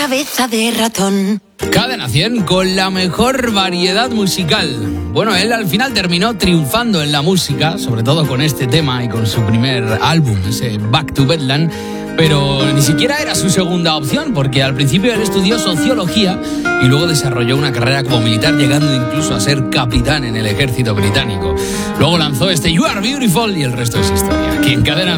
cabeza de ratón. Cadena 100 con la mejor variedad musical. Bueno, él al final terminó triunfando en la música, sobre todo con este tema y con su primer álbum, ese Back to Bedlam, pero ni siquiera era su segunda opción, porque al principio él estudió sociología y luego desarrolló una carrera como militar, llegando incluso a ser capitán en el ejército británico. Luego lanzó este You Are Beautiful y el resto es historia. Aquí en Cadena